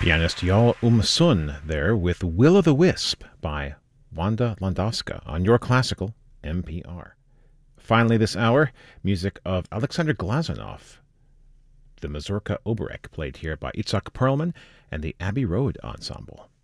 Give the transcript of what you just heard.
Pianist Jarl Sun there with Will o' the Wisp by Wanda Landowska on Your Classical NPR. Finally this hour, music of Alexander Glazunov, the Mazurka Oberek, played here by Itzhak Perlman and the Abbey Road Ensemble.